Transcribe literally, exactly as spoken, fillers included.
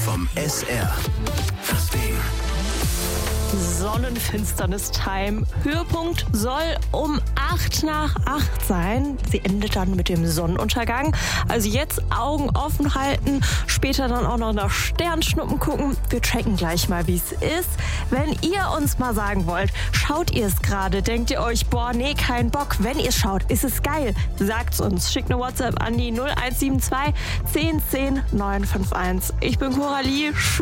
vom S R. Das Ding. Sonnenfinsternis-Time. Höhepunkt soll um acht nach acht sein. Sie endet dann mit dem Sonnenuntergang. Also jetzt Augen offen halten, später dann auch noch nach Sternschnuppen gucken. Wir checken gleich mal, wie es ist. Wenn ihr uns mal sagen wollt, schaut ihr es gerade? Denkt ihr euch, boah, nee, kein Bock. Wenn ihr es schaut, ist es geil. Sagt's uns. Schickt eine WhatsApp an die null eins sieben zwei zehn zehn neun fünf eins. Ich bin Coralie.